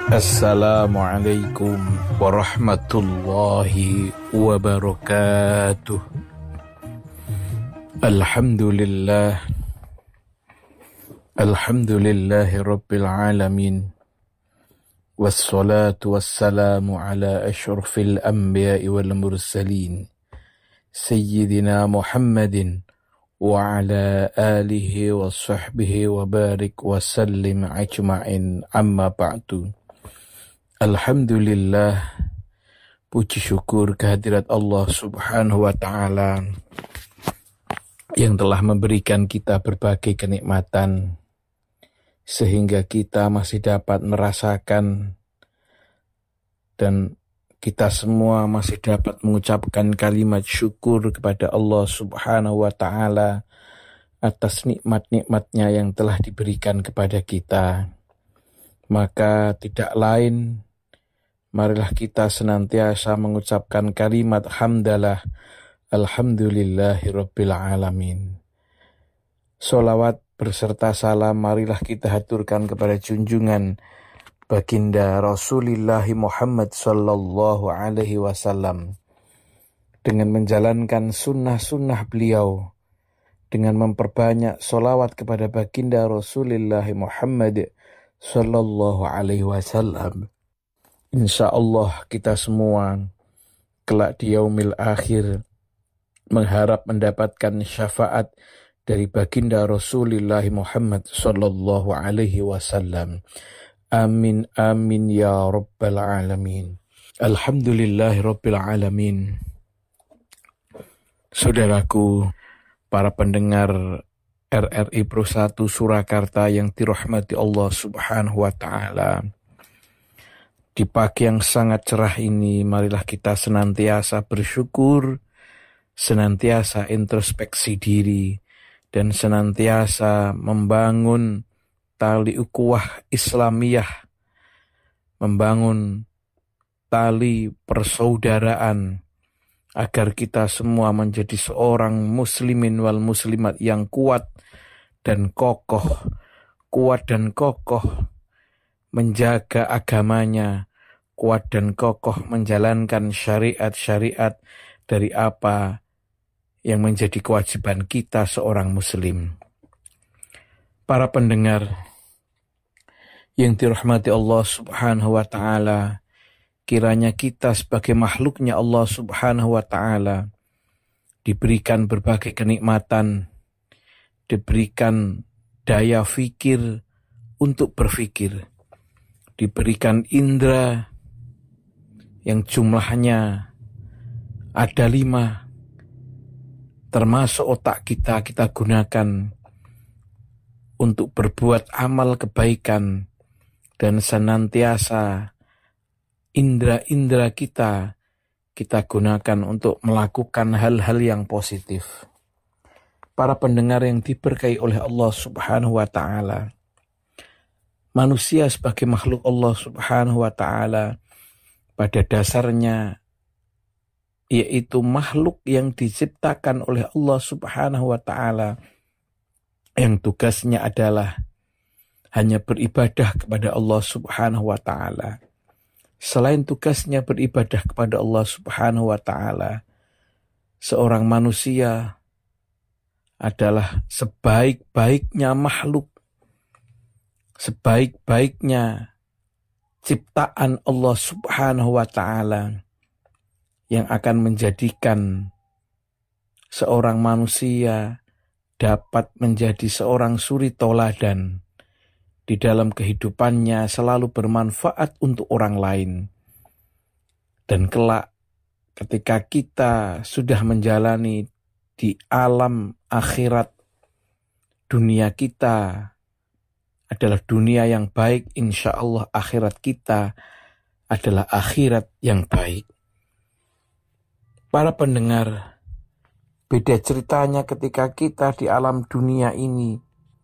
Assalamualaikum warahmatullahi wabarakatuh. Alhamdulillahi rabbil alamin. Wassalatu wassalamu ala asyrafil anbiya'i wal mursalin Sayyidina Muhammadin wa ala alihi wa sahbihi wa barik wa sallim ajma'in, amma ba'du. Alhamdulillah, puji syukur kehadirat Allah subhanahu wa ta'ala yang telah memberikan kita berbagai kenikmatan sehingga kita masih dapat merasakan dan kita semua masih dapat mengucapkan kalimat syukur kepada Allah subhanahu wa ta'ala atas nikmat-nikmatnya yang telah diberikan kepada kita. Maka tidak lain, marilah kita senantiasa mengucapkan kalimat hamdalah, alhamdulillahi rabbil alamin. Sholawat berserta salam marilah kita haturkan kepada junjungan Baginda Rasulullah Muhammad sallallahu alaihi wasallam dengan menjalankan sunnah-sunnah beliau, dengan memperbanyak sholawat kepada Baginda Rasulullah Muhammad sallallahu alaihi wasallam. Insyaallah kita semua kelak di yaumil akhir mengharap mendapatkan syafaat dari Baginda Rasulullah Muhammad sallallahu alaihi wasallam. Amin amin ya rabbal alamin. Alhamdulillahi rabbil alamin. Saudaraku, para pendengar RRI Pro 1 Surakarta yang dirahmati Allah subhanahu wa ta'ala, di pagi yang sangat cerah ini marilah kita senantiasa bersyukur, senantiasa introspeksi diri, dan senantiasa membangun tali ukhuwah Islamiyah, membangun tali persaudaraan agar kita semua menjadi seorang muslimin wal muslimat yang kuat dan kokoh menjaga agamanya, kuat dan kokoh menjalankan syariat-syariat dari apa yang menjadi kewajiban kita seorang muslim. Para pendengar yang dirahmati Allah subhanahu wa ta'ala, kiranya kita sebagai makhluknya Allah subhanahu wa ta'ala diberikan berbagai kenikmatan, diberikan daya fikir untuk berfikir, diberikan indera yang jumlahnya ada 5, termasuk otak kita gunakan untuk berbuat amal kebaikan, dan senantiasa indera-indera kita gunakan untuk melakukan hal-hal yang positif. Para pendengar yang diberkahi oleh Allah subhanahu wa ta'ala, manusia sebagai makhluk Allah subhanahu wa ta'ala pada dasarnya yaitu makhluk yang diciptakan oleh Allah subhanahu wa ta'ala yang tugasnya adalah hanya beribadah kepada Allah subhanahu wa ta'ala. Selain tugasnya beribadah kepada Allah subhanahu wa ta'ala, seorang manusia adalah sebaik-baiknya makhluk, sebaik-baiknya ciptaan Allah subhanahu wa ta'ala yang akan menjadikan seorang manusia dapat menjadi seorang suri toladan di dalam kehidupannya, selalu bermanfaat untuk orang lain. Dan kelak ketika kita sudah menjalani di alam akhirat, dunia kita adalah dunia yang baik, insya Allah akhirat kita adalah akhirat yang baik. Para pendengar, beda ceritanya ketika kita di alam dunia ini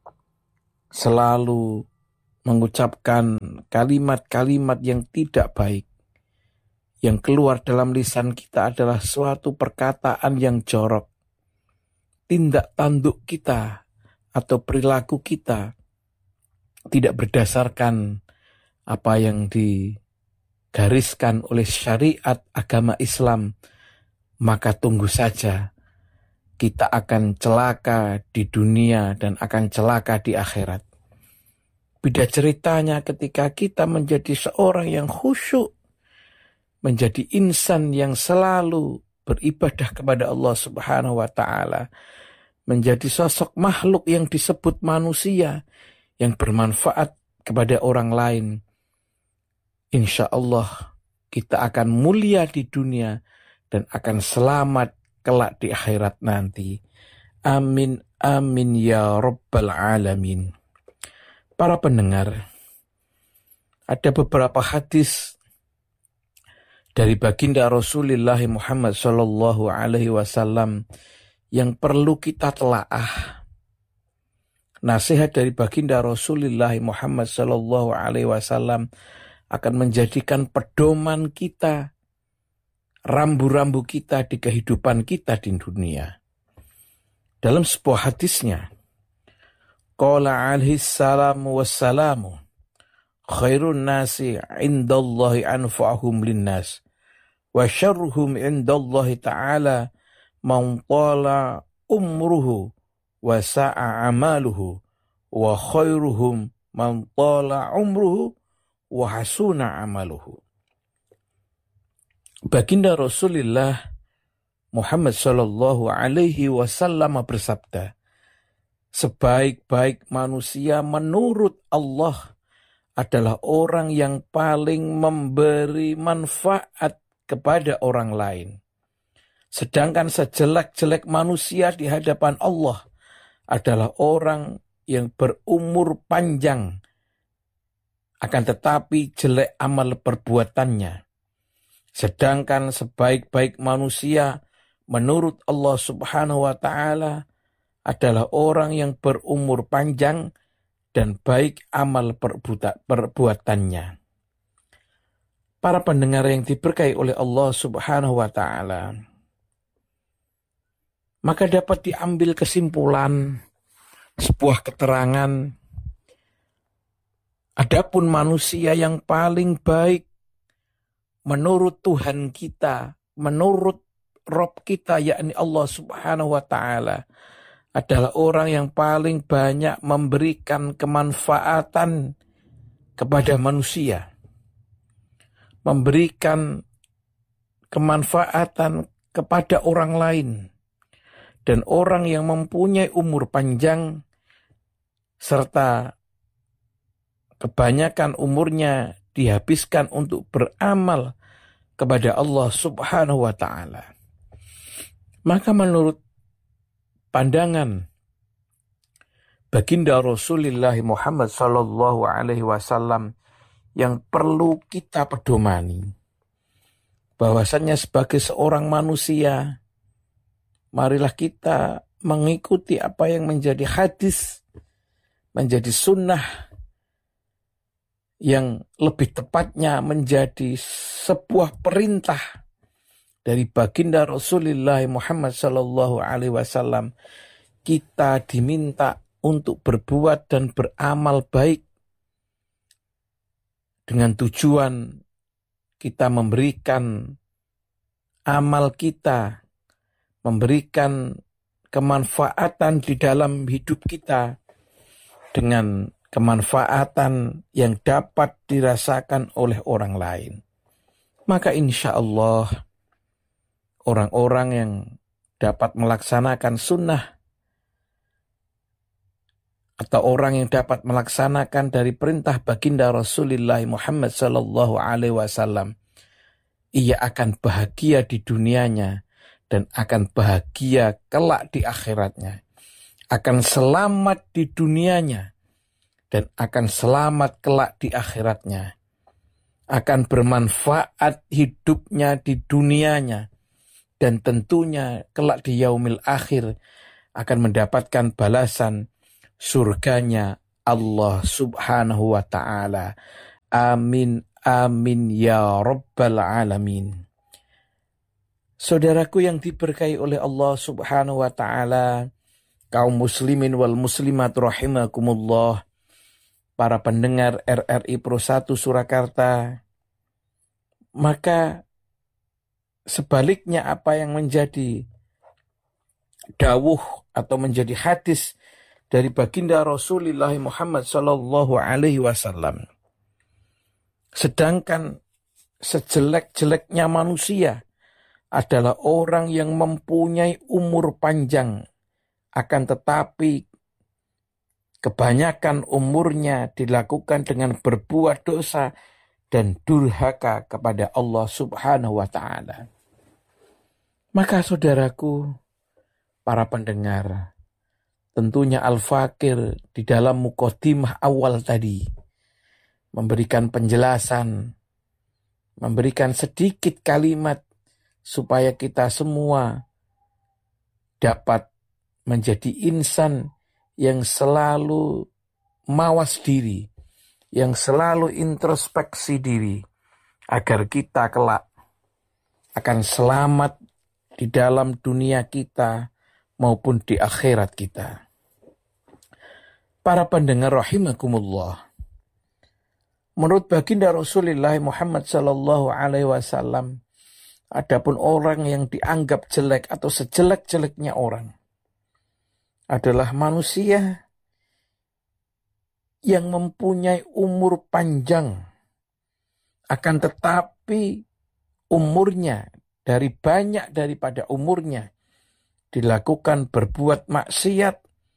selalu mengucapkan kalimat-kalimat yang tidak baik. Yang keluar dalam lisan kita adalah suatu perkataan yang jorok. Tindak tanduk kita atau perilaku kita tidak berdasarkan apa yang digariskan oleh syariat agama Islam, maka tunggu saja kita akan celaka di dunia dan akan celaka di akhirat. Beda ceritanya ketika kita menjadi seorang yang khusyuk, menjadi insan yang selalu beribadah kepada Allah Subhanahu wa Ta'ala, menjadi sosok makhluk yang disebut manusia yang bermanfaat kepada orang lain. Insya Allah kita akan mulia di dunia dan akan selamat kelak di akhirat nanti. Amin, amin ya rabbal alamin. Para pendengar, ada beberapa hadis dari baginda Rasulullah Muhammad sallallahu alaihi wasallam yang perlu kita telaah. Nasihat dari baginda Rasulullah Muhammad sallallahu alaihi wasallam akan menjadikan pedoman kita, rambu-rambu kita di kehidupan kita di dunia. Dalam sebuah hadisnya, qala alaihi salamu wassalamu, khairun nasi indallahi anfa'uhum linnas, wa syarruhum indallahi ta'ala man tala umruhu wa sa'a amaluhu, wa khairuhum man tala umruhu wa hasuna amaluhu. Baginda Rasulullah Muhammad sallallahu alaihi wasallam bersabda, sebaik-baik manusia menurut Allah adalah orang yang paling memberi manfaat kepada orang lain. Sedangkan sejelek-jelek manusia di hadapan Allah adalah orang yang berumur panjang, akan tetapi jelek amal perbuatannya. Sedangkan sebaik-baik manusia menurut Allah Subhanahu wa Ta'ala adalah orang yang berumur panjang dan baik amal perbuatannya. Para pendengar yang diberkahi oleh Allah Subhanahu wa Ta'ala, maka dapat diambil kesimpulan sebuah keterangan, adapun manusia yang paling baik menurut Tuhan kita, menurut Rabb kita, yakni Allah Subhanahu wa Ta'ala, adalah orang yang paling banyak memberikan kemanfaatan kepada manusia, memberikan kemanfaatan kepada orang lain, dan orang yang mempunyai umur panjang serta kebanyakan umurnya dihabiskan untuk beramal kepada Allah Subhanahu wa Ta'ala. Maka menurut pandangan baginda Rasulullah Muhammad sallallahu alaihi wasallam yang perlu kita pedomani, bahwasannya sebagai seorang manusia, marilah kita mengikuti apa yang menjadi hadis, menjadi sunnah, yang lebih tepatnya menjadi sebuah perintah dari baginda Rasulullah Muhammad sallallahu alaihi wasallam. Kita diminta untuk berbuat dan beramal baik dengan tujuan kita memberikan amal kita, memberikan kemanfaatan di dalam hidup kita dengan kemanfaatan yang dapat dirasakan oleh orang lain. Maka insya Allah orang-orang yang dapat melaksanakan sunnah atau orang yang dapat melaksanakan dari perintah baginda Rasulullah Muhammad sallallahu alaihi wasallam, ia akan bahagia di dunianya dan akan bahagia kelak di akhiratnya, akan selamat di dunianya dan akan selamat kelak di akhiratnya, akan bermanfaat hidupnya di dunianya, dan tentunya kelak di yaumil akhir akan mendapatkan balasan surganya Allah Subhanahu wa Ta'ala. Amin, amin ya rabbal alamin. Saudaraku yang diberkahi oleh Allah Subhanahu wa Ta'ala, kaum muslimin wal muslimat rahimakumullah, para pendengar RRI Pro 1 Surakarta, maka sebaliknya apa yang menjadi dawuh atau menjadi hadis dari baginda Rasulullah Muhammad sallallahu alaihi wasallam. Sedangkan sejelek-jeleknya manusia adalah orang yang mempunyai umur panjang, akan tetapi kebanyakan umurnya dilakukan dengan berbuat dosa dan durhaka kepada Allah Subhanahu wa Ta'ala. Maka saudaraku, para pendengar, tentunya Al-Fakir di dalam muqaddimah awal tadi memberikan penjelasan, memberikan sedikit kalimat supaya kita semua dapat menjadi insan yang selalu mawas diri, yang selalu introspeksi diri, agar kita kelak akan selamat di dalam dunia kita maupun di akhirat kita. Para pendengar rahimakumullah, menurut baginda Rasulullah Muhammad sallallahu alaihi wasallam, adapun orang yang dianggap jelek atau sejelek-jeleknya orang adalah manusia yang mempunyai umur panjang, akan tetapi umurnya dari banyak daripada umurnya dilakukan berbuat maksiat,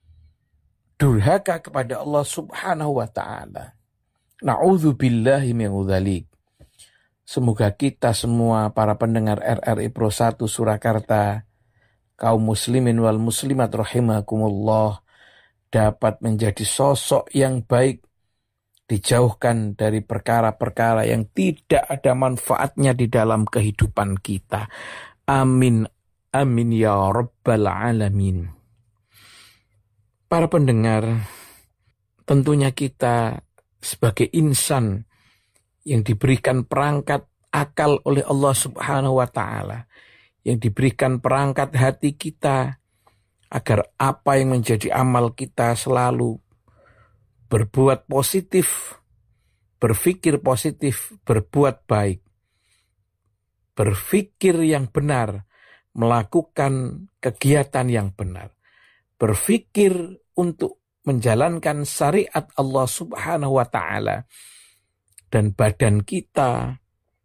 durhaka kepada Allah Subhanahu wa Ta'ala. Na'udzubillahi min dzalik. Semoga kita semua para pendengar RRI Pro 1 Surakarta, kaum muslimin wal muslimat rahimakumullah, dapat menjadi sosok yang baik, dijauhkan dari perkara-perkara yang tidak ada manfaatnya di dalam kehidupan kita. Amin, amin ya rabbal alamin. Para pendengar, tentunya kita sebagai insan yang diberikan perangkat akal oleh Allah Subhanahu wa Ta'ala, yang diberikan perangkat hati kita, agar apa yang menjadi amal kita selalu berbuat positif, berpikir positif, berbuat baik, berpikir yang benar, melakukan kegiatan yang benar, berpikir untuk menjalankan syariat Allah Subhanahu wa Ta'ala, dan badan kita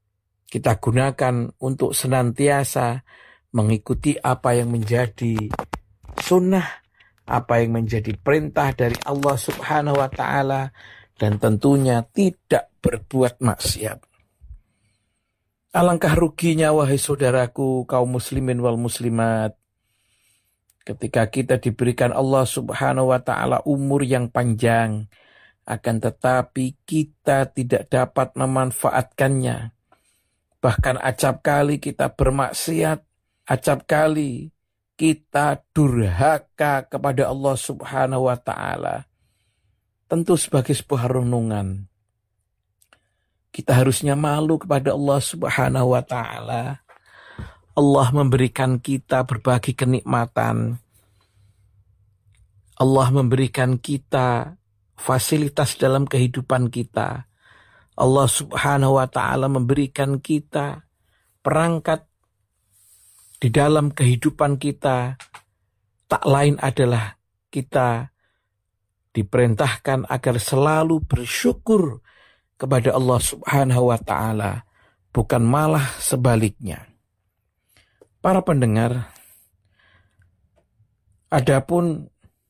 gunakan untuk senantiasa mengikuti apa yang menjadi sunnah, apa yang menjadi perintah dari Allah Subhanahu wa Ta'ala, dan tentunya tidak berbuat maksiat. Alangkah ruginya wahai saudaraku kaum muslimin wal muslimat, ketika kita diberikan Allah Subhanahu wa Ta'ala umur yang panjang, akan tetapi kita tidak dapat memanfaatkannya. Bahkan acap kali kita bermaksiat, acap kali kita durhaka kepada Allah Subhanahu wa Ta'ala. Tentu sebagai sebuah renungan, kita harusnya malu kepada Allah Subhanahu wa Ta'ala. Allah memberikan kita berbagai kenikmatan. Allah memberikan kita fasilitas dalam kehidupan kita. Allah Subhanahu wa Ta'ala memberikan kita perangkat di dalam kehidupan kita. Tak lain adalah kita diperintahkan agar selalu bersyukur kepada Allah Subhanahu wa Ta'ala, bukan malah sebaliknya. Para pendengar, adapun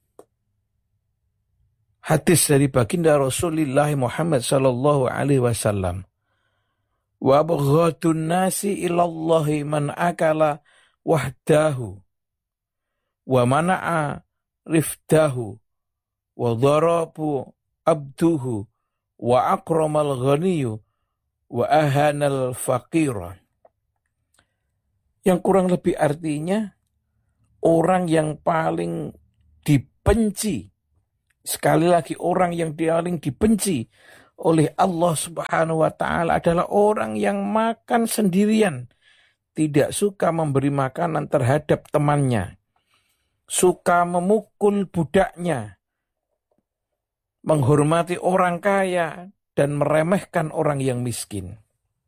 hadis dari baginda Rasulullah Muhammad sallallahu alaihi wasallam, wa abghadun nasi ilallahi man akala wahdahu wa mana'a rifdahu wa dharabu abduhu wa akramal ghaniyu wa ahanal faqira. Yang kurang lebih artinya, orang yang paling dibenci, sekali lagi orang yang paling dibenci oleh Allah Subhanahu wa Ta'ala adalah orang yang makan sendirian, tidak suka memberi makanan terhadap temannya, suka memukul budaknya, menghormati orang kaya, dan meremehkan orang yang miskin.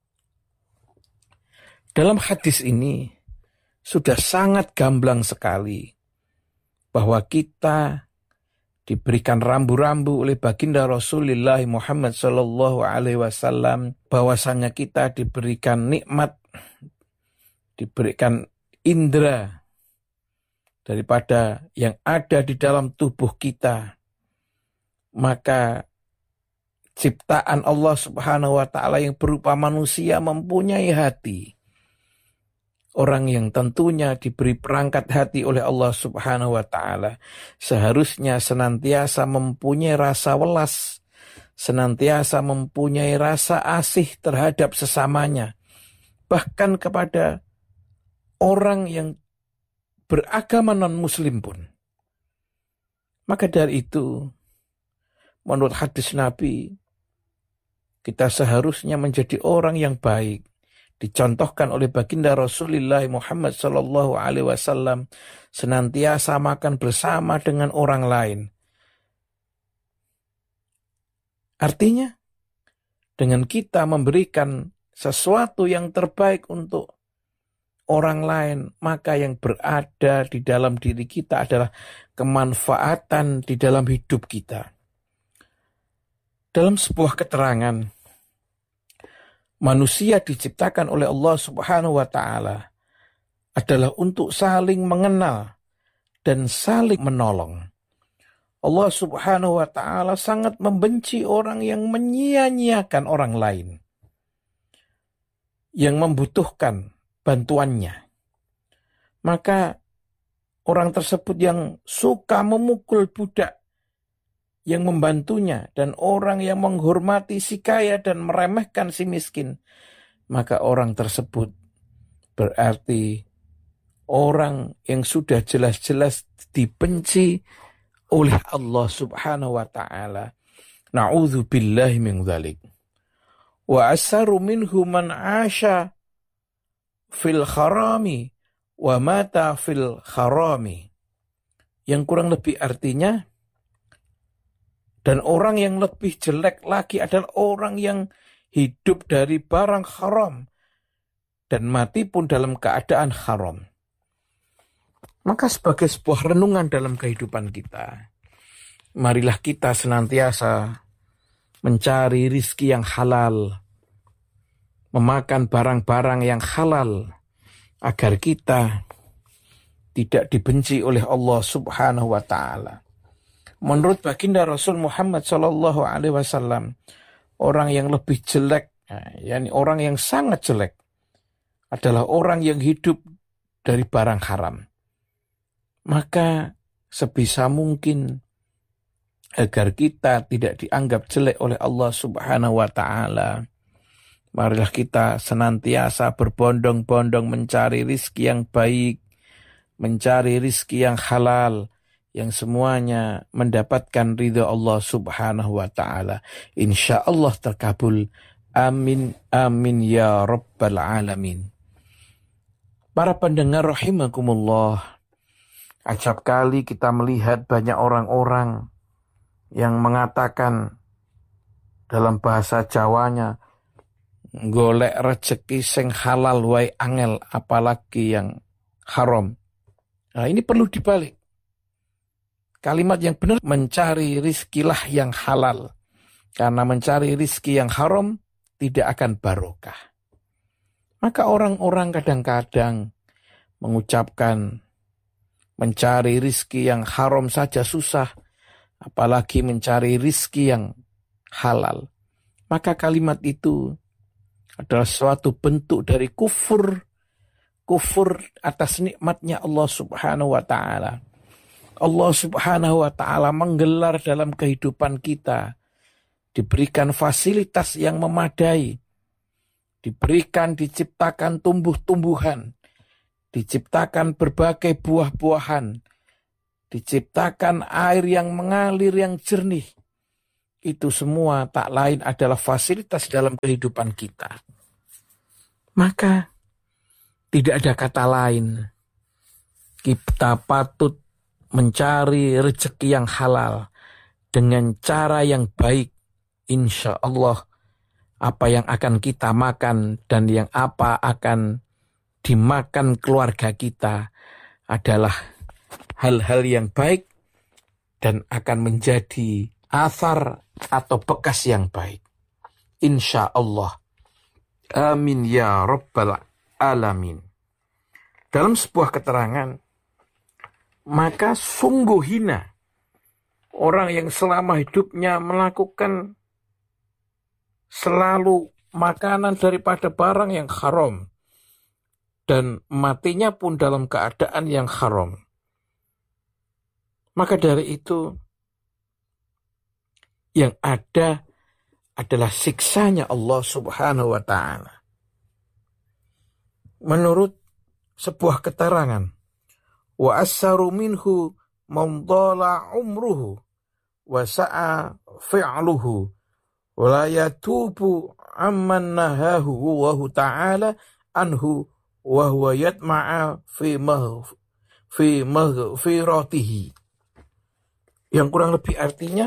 Dalam hadis ini sudah sangat gamblang sekali bahwa kita diberikan rambu-rambu oleh baginda Rasulullah Muhammad Sallallahu Alaihi Wasallam, bahwasanya kita diberikan nikmat, diberikan indera daripada yang ada di dalam tubuh kita. Maka ciptaan Allah Subhanahu wa Ta'ala yang berupa manusia mempunyai hati. Orang yang tentunya diberi perangkat hati oleh Allah Subhanahu wa Ta'ala seharusnya senantiasa mempunyai rasa welas, senantiasa mempunyai rasa asih terhadap sesamanya, bahkan kepada orang yang beragama non-muslim pun. Maka dari itu, menurut hadis Nabi, kita seharusnya menjadi orang yang baik. Dicontohkan oleh baginda Rasulullah Muhammad Sallallahu Alaihi Wasallam, senantiasa makan bersama dengan orang lain. Artinya, dengan kita memberikan sesuatu yang terbaik untuk orang lain, maka yang berada di dalam diri kita adalah kemanfaatan di dalam hidup kita. Dalam sebuah keterangan, manusia diciptakan oleh Allah Subhanahu wa Ta'ala adalah untuk saling mengenal dan saling menolong. Allah Subhanahu wa Ta'ala sangat membenci orang yang menyia-nyiakan orang lain, yang membutuhkan bantuannya. Maka orang tersebut yang suka memukul budak yang membantunya, dan orang yang menghormati si kaya dan meremehkan si miskin, maka orang tersebut berarti orang yang sudah jelas-jelas dibenci oleh Allah Subhanahu wa Ta'ala. Na'udzu billahi min dzalik. Wa asaru minhu man 'asha fil kharami wa mata fil kharami. Yang kurang lebih artinya, dan orang yang lebih jelek lagi adalah orang yang hidup dari barang haram dan mati pun dalam keadaan haram. Maka sebagai sebuah renungan dalam kehidupan kita, marilah kita senantiasa mencari rizki yang halal, memakan barang-barang yang halal, agar kita tidak dibenci oleh Allah Subhanahu wa Ta'ala. Menurut baginda Rasul Muhammad Sallallahu Alaihi Wasallam, orang yang lebih jelek, yakni orang yang sangat jelek, adalah orang yang hidup dari barang haram. Maka sebisa mungkin agar kita tidak dianggap jelek oleh Allah Subhanahu wa Ta'ala, marilah kita senantiasa berbondong-bondong mencari rizki yang baik, mencari rizki yang halal, yang semuanya mendapatkan ridha Allah Subhanahu wa Ta'ala. InsyaAllah terkabul. Amin, amin ya Rabbal Alamin. Para pendengar rahimakumullah, acap kali kita melihat banyak orang-orang yang mengatakan dalam bahasa Jawanya, golek rezeki sing halal wae angel, apalagi yang haram. Nah, ini perlu dibalik. Kalimat yang benar, mencari rizkilah yang halal. Karena mencari rizki yang haram tidak akan barokah. Maka orang-orang kadang-kadang mengucapkan mencari rizki yang haram saja susah, apalagi mencari rizki yang halal. Maka kalimat itu adalah suatu bentuk dari kufur atas nikmatnya Allah Subhanahu wa Ta'ala. Allah Subhanahu wa Ta'ala menggelar dalam kehidupan kita, diberikan fasilitas yang memadai, diciptakan tumbuh-tumbuhan, diciptakan berbagai buah-buahan, diciptakan air yang mengalir yang jernih. Itu semua tak lain adalah fasilitas dalam kehidupan kita. Maka tidak ada kata lain, kita patut mencari rezeki yang halal, dengan cara yang baik, insya Allah apa yang akan kita makan dan yang apa akan dimakan keluarga kita adalah hal-hal yang baik dan akan menjadi athar atau bekas yang baik. Insya Allah. Amin ya Rabbal Alamin. Dalam sebuah keterangan, maka sungguh hina orang yang selama hidupnya melakukan selalu makanan daripada barang yang haram dan matinya pun dalam keadaan yang haram. Maka dari itu yang ada adalah siksanya Allah Subhanahu wa ta'ala. Menurut sebuah keterangan, wa assaru minhu man dhala umruhu wa sa'a fi'luhu wa la yatubu amman nahahu wa ta'ala anhu wa huwa yatma'a fi maghfiratihi. Yang kurang lebih artinya,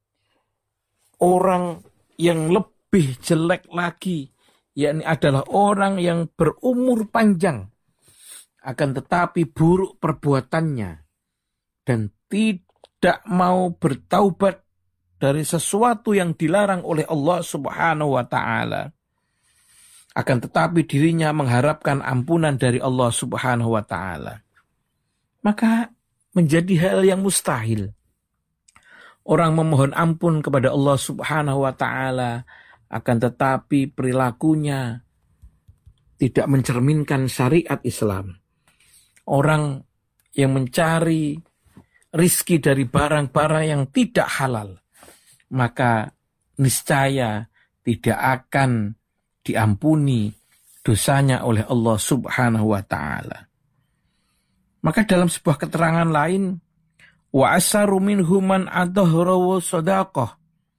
orang yang lebih jelek lagi, yakni adalah orang yang berumur panjang, akan tetapi buruk perbuatannya, dan tidak mau bertaubat dari sesuatu yang dilarang oleh Allah Subhanahu wa ta'ala. Akan tetapi dirinya mengharapkan ampunan dari Allah Subhanahu wa ta'ala. Maka menjadi hal yang mustahil orang memohon ampun kepada Allah Subhanahu wa ta'ala, akan tetapi perilakunya tidak mencerminkan syariat Islam. Orang yang mencari rizki dari barang-barang yang tidak halal, maka niscaya tidak akan diampuni dosanya oleh Allah Subhanahu wa ta'ala. Maka dalam sebuah keterangan lain, wa asaru minhu man adharahu sadaqah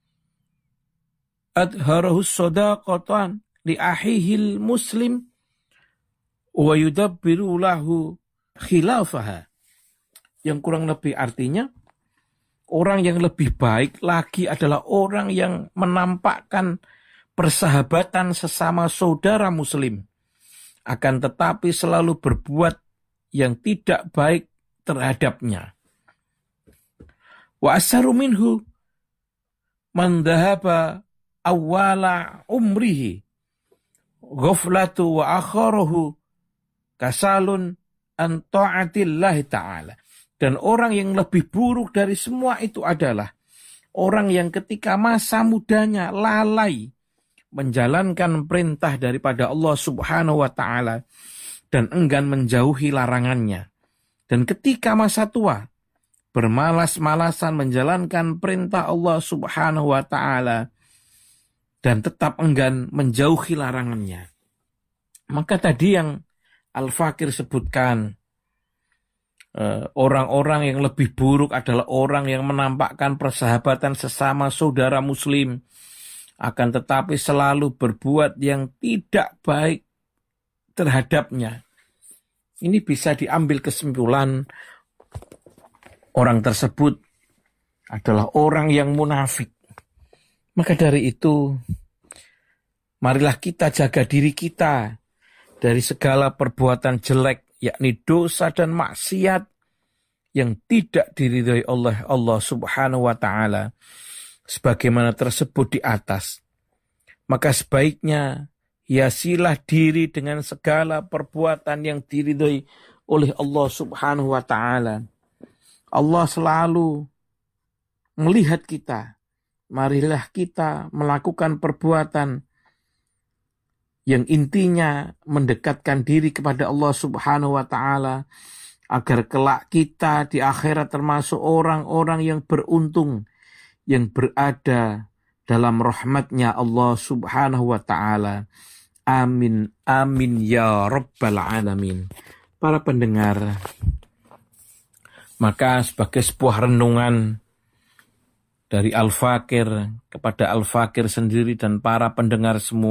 adharahu sadaqatan li ahihil muslim wa yudabbiru lahu khilafaha. Yang kurang lebih artinya, orang yang lebih baik lagi adalah orang yang menampakkan persahabatan sesama saudara muslim, akan tetapi selalu berbuat yang tidak baik terhadapnya. Wa asaru minhu man dhahaba awwala umrihi ghaflatu wa akharahu kasalun an ta'atillahi ta'ala. Dan orang yang lebih buruk dari semua itu adalah orang yang ketika masa mudanya lalai menjalankan perintah daripada Allah Subhanahu wa ta'ala dan enggan menjauhi larangannya. Dan ketika masa tua bermalas-malasan menjalankan perintah Allah Subhanahu wa ta'ala dan tetap enggan menjauhi larangannya. Maka tadi yang Al-Fakir sebutkan, orang-orang yang lebih buruk adalah orang yang menampakkan persahabatan sesama saudara muslim, akan tetapi selalu berbuat yang tidak baik terhadapnya. Ini bisa diambil kesimpulan, orang tersebut adalah orang yang munafik. Maka dari itu, marilah kita jaga diri kita dari segala perbuatan jelek, yakni dosa dan maksiat yang tidak diridhai oleh Allah Subhanahu wa ta'ala, sebagaimana tersebut di atas. Maka sebaiknya hiasilah diri dengan segala perbuatan yang diridhai oleh Allah Subhanahu wa ta'ala. Allah selalu melihat kita. Marilah kita melakukan perbuatan yang intinya mendekatkan diri kepada Allah Subhanahu wa ta'ala, agar kelak kita di akhirat termasuk orang-orang yang beruntung, yang berada dalam rahmatnya Allah Subhanahu wa ta'ala. Amin, amin ya Rabbal Alamin. Para pendengar, maka sebagai sebuah renungan dari Al-Fakir kepada Al-Fakir sendiri dan para pendengar semua,